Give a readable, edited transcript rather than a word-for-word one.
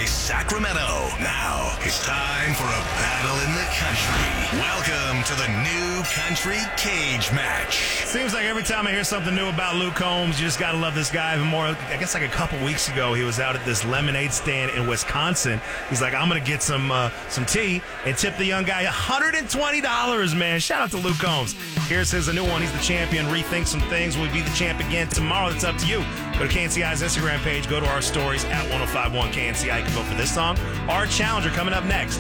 KNCI Sacramento. Now it's time for a battle in the country. Welcome to the new country cage match. Seems like every time I hear something new about Luke Combs, you just got to love this guy even more. I guess like a couple weeks ago, he was out at this lemonade stand in Wisconsin. He's like, I'm going to get some tea and tip the young guy $120, man. Shout out to Luke Combs. Here's his new one. He's the champion. Rethink some things. Will he be the champ again tomorrow? That's up to you. Go to KNCI's Instagram page. Go to our stories at 1051 KNCI. You can vote for this song. Our challenger coming up next.